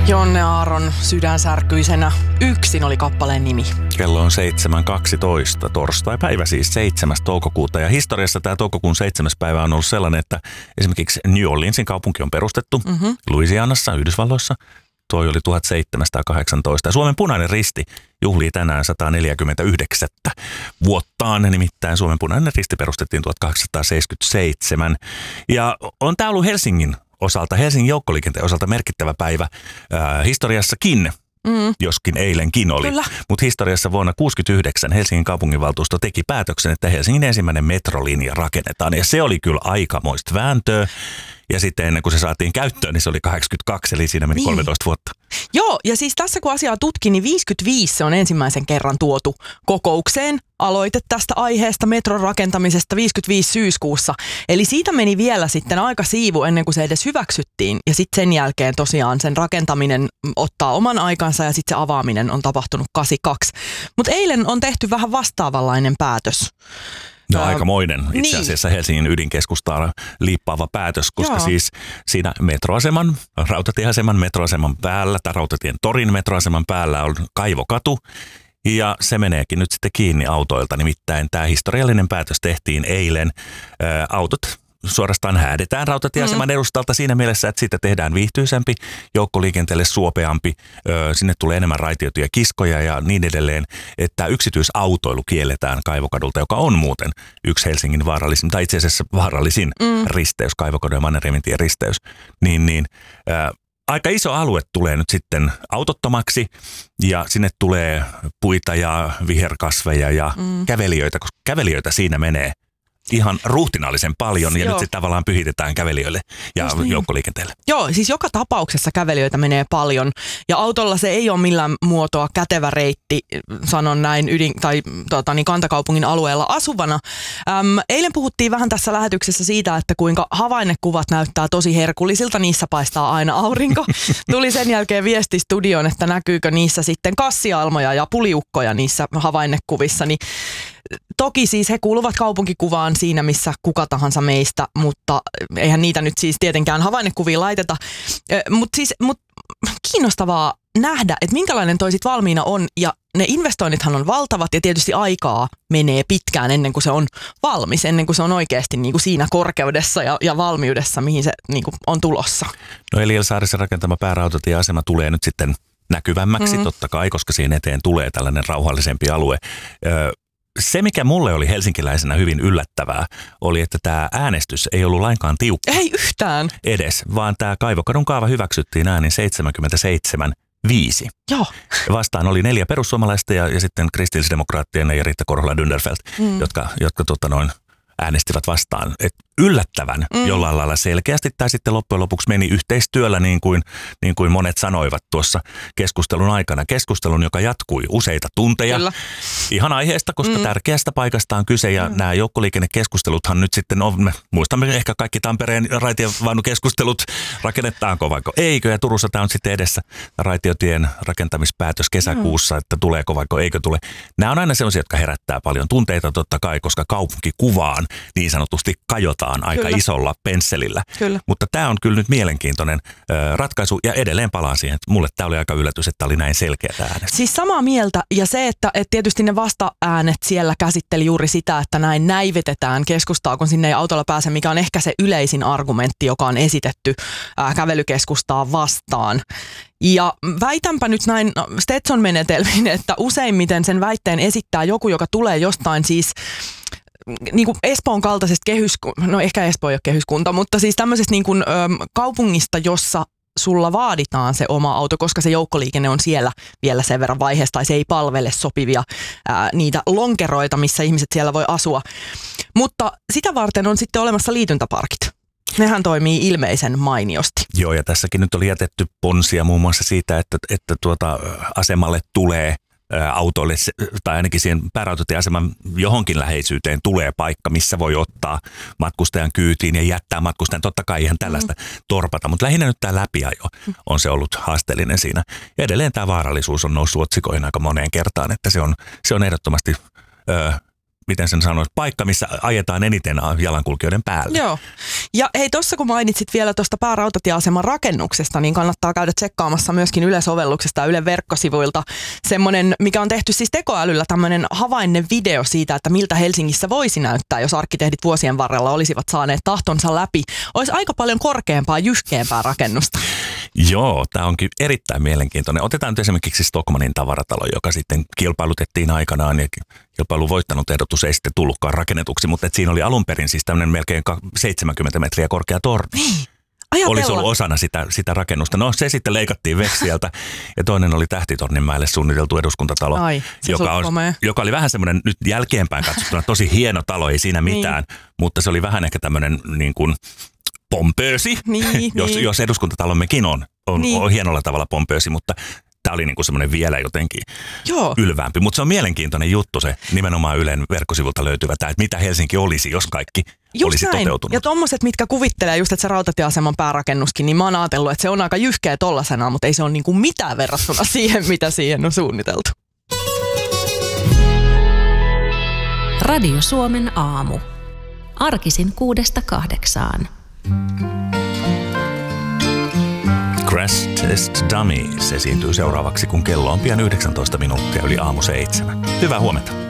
Jonne Aaron Sydänsärkyisenä yksin oli kappaleen nimi. Kello on 7.12, torstai-päivä siis 7. toukokuuta. Ja historiassa tämä toukokuun 7. päivä on ollut sellainen, että esimerkiksi New Orleansin kaupunki on perustettu Louisianassa, Yhdysvalloissa. Toi oli 1718. Ja Suomen Punainen Risti juhlii tänään 149 vuottaan. Nimittäin Suomen Punainen Risti perustettiin 1877. Ja on tämä ollut Helsingin joukkoliikenteen osalta merkittävä päivä historiassakin, joskin eilenkin oli. Mutta historiassa vuonna 1969 Helsingin kaupunginvaltuusto teki päätöksen, että Helsingin ensimmäinen metrolinja rakennetaan. Ja se oli kyllä aikamoista vääntöä. Ja sitten ennen kuin se saatiin käyttöön, niin se oli 82, eli siinä meni 13 vuotta. Joo, ja siis tässä kun asiaa tutkin, niin 55 se on ensimmäisen kerran tuotu kokoukseen. Aloite tästä aiheesta metron rakentamisesta 55 syyskuussa. Eli siitä meni vielä sitten aika siivu ennen kuin se edes hyväksyttiin. Ja sitten sen jälkeen tosiaan sen rakentaminen ottaa oman aikansa ja sitten se avaaminen on tapahtunut 82. Mutta eilen on tehty vähän vastaavanlainen päätös. No aikamoinen itse asiassa Helsingin ydinkeskustaan liippaava päätös, koska siis siinä rautatieaseman metroaseman päällä tai rautatien torin metroaseman päällä on Kaivokatu. Ja se meneekin nyt sitten kiinni autoilta, nimittäin tämä historiallinen päätös tehtiin eilen. Autot suorastaan häädetään rautatieaseman edustalta siinä mielessä, että siitä tehdään viihtyisempi, joukkoliikenteelle suopeampi, sinne tulee enemmän raitioituja kiskoja ja niin edelleen, että yksityisautoilu kielletään Kaivokadulta, joka on muuten yksi Helsingin vaarallisin, tai itse asiassa vaarallisin risteys, Kaivokadun ja Mannerheimintien risteys, aika iso alue tulee nyt sitten autottomaksi ja sinne tulee puita ja viherkasveja ja kävelijöitä, koska kävelijöitä siinä menee ihan ruhtinaallisen paljon ja nyt sitten tavallaan pyhitetään kävelijöille ja joukkoliikenteelle. Joo, siis joka tapauksessa kävelijöitä menee paljon ja autolla se ei ole millään muotoa kätevä reitti, sanon näin kantakaupungin alueella asuvana. Eilen puhuttiin vähän tässä lähetyksessä siitä, että kuinka havainnekuvat näyttää tosi herkullisilta, niissä paistaa aina aurinko. Tuli sen jälkeen viesti studioon, että näkyykö niissä sitten kassialmoja ja puliukkoja niissä havainnekuvissa, niin toki siis he kuuluvat kaupunkikuvaan siinä, missä kuka tahansa meistä, mutta eihän niitä nyt siis tietenkään havainnekuviin laiteta. Mutta kiinnostavaa nähdä, että minkälainen toi sit valmiina on ja ne investoinnithan on valtavat ja tietysti aikaa menee pitkään ennen kuin se on valmis, ennen kuin se on oikeasti niin kuin siinä korkeudessa ja valmiudessa, mihin se niin kuin on tulossa. No Elielsaarissa rakentama päärautatieasema tulee nyt sitten näkyvämmäksi totta kai, koska siinä eteen tulee tällainen rauhallisempi alue. Se, mikä mulle oli helsinkiläisenä hyvin yllättävää, oli, että tämä äänestys ei ollut lainkaan tiukka. Ei yhtään. Edes, vaan tämä Kaivokadun kaava hyväksyttiin äänin 77-5. Joo. Vastaan oli 4 perussuomalaista ja sitten kristillisdemokraattien ja Riitta Korhola-Dünderfeld, jotka äänestivät vastaan. Et yllättävän jollain lailla selkeästi tai sitten loppujen lopuksi meni yhteistyöllä niin kuin monet sanoivat tuossa keskustelun aikana. Keskustelun, joka jatkui useita tunteja. Kyllä. Ihan aiheesta, koska tärkeästä paikasta on kyse ja nämä joukkoliikennekeskusteluthan nyt sitten on, muistamme ehkä kaikki Tampereen raitiovaunukeskustelut, rakennetaanko vaikka eikö ja Turussa tämä on sitten edessä raitiotien rakentamispäätös kesäkuussa, että tuleeko vaikka eikö tule. Nämä on aina sellaisia, jotka herättää paljon tunteita totta kai, koska kaupunkikuvaan niin sanotusti kajotaan aika isolla pensselillä. Mutta tämä on kyllä nyt mielenkiintoinen ratkaisu ja edelleen palaan siihen, että mulle tämä oli aika yllätys, että oli näin selkeä äänestä. Siis samaa mieltä ja se, että tietysti ne vasta-äänet siellä käsitteli juuri sitä, että näin näivetetään keskustaa, kun sinne ei autolla pääse, mikä on ehkä se yleisin argumentti, joka on esitetty kävelykeskustaa vastaan. Ja väitänpä nyt näin Stetson-menetelmin, että useimmiten sen väitteen esittää joku, joka tulee jostain siis niin kuin Espoon kaltaisesta no ehkä Espoo ei ole kehyskunta, mutta siis tämmöisestä niin kuin, kaupungista, jossa sulla vaaditaan se oma auto, koska se joukkoliikenne on siellä vielä sen verran vaiheessa, tai se ei palvele sopivia niitä lonkeroita, missä ihmiset siellä voi asua. Mutta sitä varten on sitten olemassa liityntäparkit. Nehän toimii ilmeisen mainiosti. Joo, ja tässäkin nyt oli jätetty ponsia muun muassa siitä, että asemalle tulee autoille, tai ainakin siihen päärautatieaseman johonkin läheisyyteen tulee paikka, missä voi ottaa matkustajan kyytiin ja jättää matkustajan. Totta kai ihan tällaista torpata, mutta lähinnä nyt tämä läpiajo on se ollut haasteellinen siinä. Ja edelleen tämä vaarallisuus on noussut otsikoihin aika moneen kertaan, että se on ehdottomasti miten sen sanoisi, paikka, missä ajetaan eniten jalankulkijoiden päälle. Joo. Ja hei, tuossa kun mainitsit vielä tuosta päärautatieaseman rakennuksesta, niin kannattaa käydä tsekkaamassa myöskin Yle-sovelluksesta ja Ylen verkkosivuilta semmoinen, mikä on tehty siis tekoälyllä, tämmöinen havainnevideo siitä, että miltä Helsingissä voisi näyttää, jos arkkitehdit vuosien varrella olisivat saaneet tahtonsa läpi. Olisi aika paljon korkeampaa, jyhkeämpää rakennusta. Joo, tämä onkin erittäin mielenkiintoinen. Otetaan nyt esimerkiksi Stockmannin tavaratalo, joka sitten kilpailutettiin aikanaan ja kilpailun voittanut ehdotus ei sitten tullutkaan rakennetuksi, mutta siinä oli alun perin siis tämmöinen melkein 70 metriä korkea torni. Olisi ollut osana sitä rakennusta. No se sitten leikattiin veksiältä ja toinen oli Tähtitorninmäelle suunniteltu eduskuntatalo, joka oli vähän semmoinen nyt jälkeenpäin katsottuna tosi hieno talo, ei siinä mitään, mutta se oli vähän ehkä tämmöinen niin kuin pompöösi, jos eduskuntatalommekin on hienolla tavalla pompöösi, mutta tämä oli niinku semmoinen vielä jotenkin ylväämpi. Mutta se on mielenkiintoinen juttu se nimenomaan Ylen verkkosivulta löytyvä tämä, että mitä Helsinki olisi, jos kaikki olisi toteutunut. Ja tommoset, mitkä kuvittelee just, että se rautatieaseman päärakennuskin, niin mä oon ajatellut, että se on aika jyhkeä tollasena, mutta ei se ole niinku mitään verrattuna siihen, mitä siihen on suunniteltu. Radio Suomen aamu. Arkisin 6–8. Crash Test Dummies esiintyy seuraavaksi, kun kello on pian 19 minuuttia yli aamu 7. Hyvää huomenta.